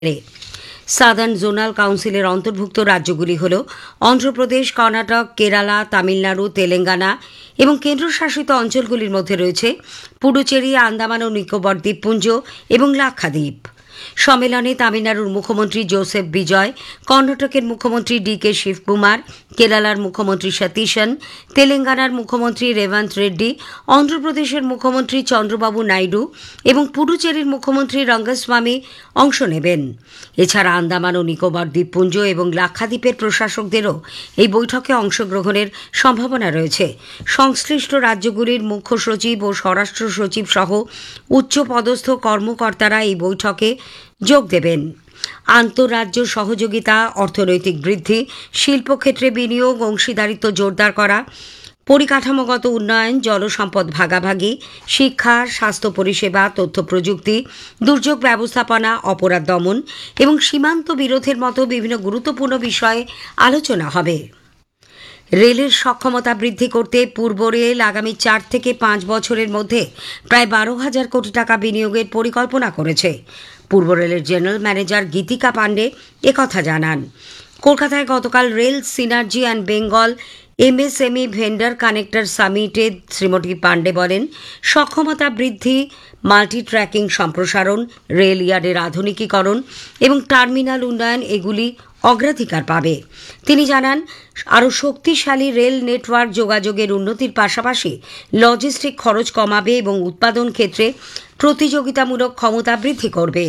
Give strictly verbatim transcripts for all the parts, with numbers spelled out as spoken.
Southern zonal কাউন্সিলের অন্তর্ভুক্ত রাজ্যগুলি হল অন্ধ্রপ্রদেশ, কর্ণাটক, কেরালা, তামিলনাড়ু, তেলেঙ্গানা এবং কেন্দ্রশাসিত অঞ্চলগুলির মধ্যে রয়েছে পুডুচেরি, আন্দামান ও নিকোবর দ্বীপপুঞ্জ এবং লাক্ষাদ্বীপ। সম্মেলনে তামিলনাড়ুর মুখ্যমন্ত্রী জোসেফ বিজয়, কর্ণাটকের মুখ্যমন্ত্রী ডি কে শিবকুমার, কেরালার মুখ্যমন্ত্রী সতীশন, তেলেঙ্গানার মুখ্যমন্ত্রী রেভান্ত রেড্ডি, অন্ধ্রপ্রদেশের মুখ্যমন্ত্রী চন্দ্রবাবু নাইডু এবং পুডুচেরির মুখ্যমন্ত্রী রঙ্গস্বামী অংশ নেবেন। এছাড়া আন্দামান ও নিকোবর দ্বীপপুঞ্জ এবং লাক্ষাদ্বীপের প্রশাসকদেরও এই বৈঠকে অংশগ্রহণের সম্ভাবনা রয়েছে। সংশ্লিষ্ট রাজ্যগুলির মুখ্য সচিব ও স্বরাষ্ট্র সচিব সহ উচ্চপদস্থ কর্মকর্তারা এই বৈঠকে যোগ দেবেন। আন্তঃরাজ্য সহযোগিতা, অর্থনৈতিক বৃদ্ধি, শিল্পক্ষেত্রে বিনিয়োগ, অংশীদারিত্ব জোরদার করা, পরিকাঠামোগত উন্নয়ন, জলসম্পদ ভাগাভাগি, শিক্ষা, স্বাস্থ্য পরিষেবা, তথ্য প্রযুক্তি, দুর্যোগ ব্যবস্থাপনা, অপরাধ দমন এবং সীমান্ত বিরোধের মতো বিভিন্ন গুরুত্বপূর্ণ বিষয়ে আলোচনা হবে। রেলের সক্ষমতা বৃদ্ধি করতে পূর্ব রেল আগামী চার থেকে পাঁচ বছরের মধ্যে প্রায় বারো হাজার কোটি টাকা বিনিয়োগের পরিকল্পনা করেছে। পূর্ব রেলের জেনারেল ম্যানেজার গীতিকা পাণ্ডে একথা জানান। কলকাতায় গতকাল rail synergy and Bengal MSME vendor connector সামিটে Shrimati Pandey বলেন, সক্ষমতা বৃদ্ধি, মাল্টি ট্র্যাকিং সম্প্রসারণ, রেল ইয়ার্ডের আধুনিকীকরণ এবং টার্মিনাল উন্নয়ন এগুলি অগ্রাধিকার পাবে। তিনি জানান, আরও শক্তিশালী রেল নেটওয়ার্ক যোগাযোগের উন্নতির পাশাপাশি লজিস্টিক খরচ কমাবে এবং উৎপাদন ক্ষেত্রে প্রতিযোগিতামূলক ক্ষমতা বৃদ্ধি করবে।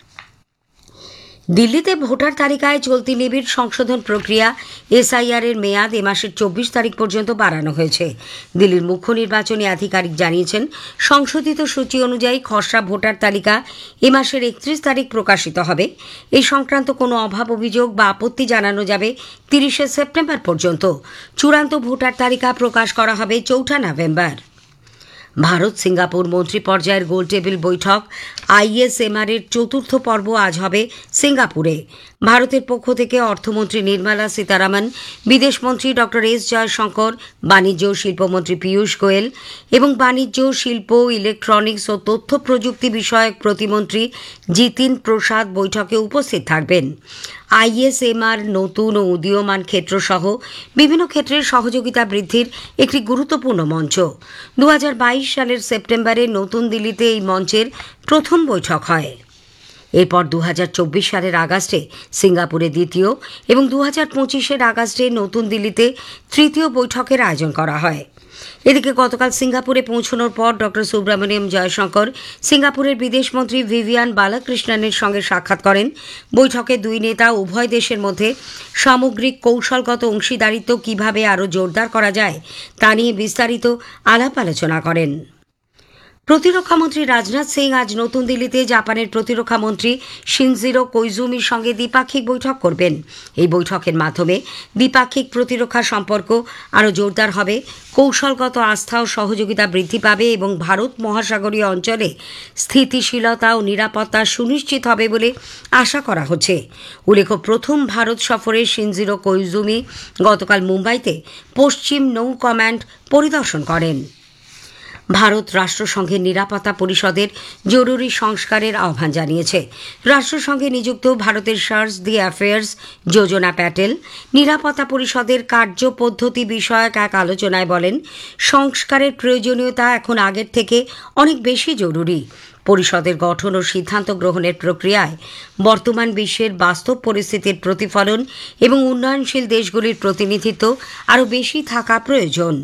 দিল্লিতে ভোটার তালিকায় চলতি নিবিড় সংশোধন প্রক্রিয়া এসআইআর এর মেয়াদ এ মাসের চব্বিশ তারিখ পর্যন্ত বাড়ানো হয়েছে। দিল্লির মুখ্য নির্বাচনী আধিকারিক জানিয়েছেন, সংশোধিত সূচি অনুযায়ী খসড়া ভোটার তালিকা এ মাসের একত্রিশ তারিখ প্রকাশিত হবে। এই সংক্রান্ত কোনো অভাব, অভিযোগ বা আপত্তি জানানো যাবে তিরিশে সেপ্টেম্বর পর্যন্ত। চূড়ান্ত ভোটার তালিকা প্রকাশ করা হবে চৌঠা নভেম্বর। ভারত সিঙ্গাপুর মন্ত্রী পর্যায়ের গোলটেবিল বৈঠক আইএসএমআর এর চতুর্থ পর্ব আজ হবে সিঙ্গাপুরে। ভারতের পক্ষ থেকে অর্থমন্ত্রী নির্মলা সীতারামন, বিদেশমন্ত্রী ডক্টর এস জয়শঙ্কর, বাণিজ্য ও শিল্পমন্ত্রী পীয়ূষ গোয়েল এবং বাণিজ্য, শিল্প, ইলেকট্রনিক্স ও তথ্য প্রযুক্তি বিষয়ক প্রতিমন্ত্রী জিতিন প্রসাদ বৈঠকে উপস্থিত থাকবেন। আইএসএমআর নতুন ও উদীয়মান ক্ষেত্রসহ বিভিন্ন ক্ষেত্রের সহযোগিতা বৃদ্ধির একটি গুরুত্বপূর্ণ মঞ্চ। দু হাজার বাইশ সালের সেপ্টেম্বরে নতুন দিল্লিতে এই মঞ্চের প্রথম বৈঠক হয়। এরপর দু হাজার চব্বিশ সালের আগস্টে সিঙ্গাপুরে দ্বিতীয় এবং দু হাজার পঁচিশের আগস্টে নতুন দিল্লিতে তৃতীয় বৈঠকের আয়োজন করা হয়। এদিকে গতকাল সিঙ্গাপুরে পৌঁছানোর পর ডক্টর সুব্রমণিয়াম জয়শঙ্কর সিঙ্গাপুরের বিদেশমন্ত্রী ভিভিয়ান বালাকৃষ্ণনের সঙ্গে সাক্ষাৎ করেন। বৈঠকে দুই নেতা উভয় দেশের মধ্যে সামগ্রিক কৌশলগত অংশীদারিত্ব কিভাবে আরও জোরদার করা যায় তা নিয়ে বিস্তারিত আলাপ আলোচনা করেন। প্রতিরক্ষামন্ত্রী রাজনাথ সিং আজ নতুন দিল্লিতে জাপানের প্রতিরক্ষামন্ত্রী শিনজিরো কোইজুমির সঙ্গে দ্বিপাক্ষিক বৈঠক করবেন। এই বৈঠকের মাধ্যমে দ্বিপাক্ষিক প্রতিরক্ষা সম্পর্ক আরও জোরদার হবে, কৌশলগত আস্থা ও সহযোগিতা বৃদ্ধি পাবে এবং ভারত মহাসাগরীয় অঞ্চলে স্থিতিশীলতা ও নিরাপত্তা সুনিশ্চিত হবে বলে আশা করা হচ্ছে। উল্লেখ্য, প্রথম ভারত সফরে শিনজিরো কোইজুমি গতকাল মুম্বাইতে পশ্চিম নৌ কমান্ড পরিদর্শন করেন। ভারত রাষ্ট্রসংঘের নিরাপত্তা পরিষদের জরুরি সংস্কারের আহ্বান জানিয়েছে। রাষ্ট্রসংঘে নিযুক্ত ভারতের চার্জ দি অ্যাফেয়ার্স যোজনা প্যাটেল নিরাপত্তা পরিষদের কার্যপদ্ধতি বিষয়ক এক আলোচনায় বলেন, সংস্কারের প্রয়োজনীয়তা এখন আগের থেকে অনেক বেশি জরুরি। পরিষদের গঠন ও সিদ্ধান্ত গ্রহণের প্রক্রিয়ায় বর্তমান বিশ্বের বাস্তব পরিস্থিতির প্রতিফলন এবং উন্নয়নশীল দেশগুলির প্রতিনিধিত্ব আরও বেশি থাকা প্রয়োজন।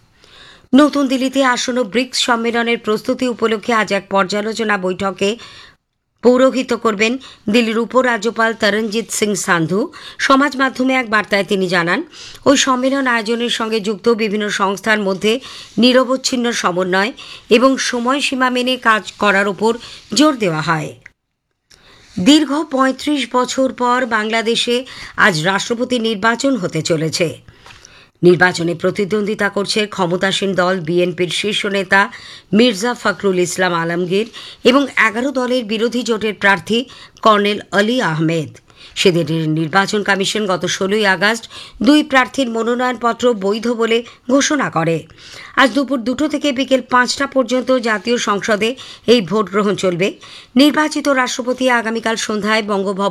নতুন দিল্লিতে আসন্ন ব্রিক্স সম্মেলনের প্রস্তুতি উপলক্ষে আজ এক পর্যালোচনা বৈঠকে পৌরোহিত্য করবেন দিল্লির উপরাজ্যপাল তরণজিৎ সিং সান্ধু। সমাজ মাধ্যমে এক বার্তায় তিনি জানান, ওই সম্মেলন আয়োজনের সঙ্গে যুক্ত বিভিন্ন সংস্থার মধ্যে নিরবচ্ছিন্ন সমন্বয় এবং সময়সীমা মেনে কাজ করার উপর জোর দেওয়া হয়। দীর্ঘ পঁয়ত্রিশ বছর পর বাংলাদেশে আজ রাষ্ট্রপতি নির্বাচন হতে চলেছে। নির্বাচনে প্রতিদ্বন্দ্বিতা করছে ক্ষমতাসীন দল বিএনপির শীর্ষ নেতা মির্জা ফখরুল ইসলাম আলমগীর এবং এগারো দলের বিরোধী জোটের প্রার্থী কর্নেল আলী আহমেদ। সেদিনের নির্বাচন কমিশন গত ষোলোই আগস্ট দুই প্রার্থীর মনোনয়নপত্র বৈধ বলে ঘোষণা করে। আজ দুপুর দুটো থেকে বিকেল পাঁচটা পর্যন্ত জাতীয় সংসদে এই ভোট গ্রহণ চলবে। নির্বাচিত রাষ্ট্রপতি আগামীকাল সন্ধ্যায় বঙ্গভবন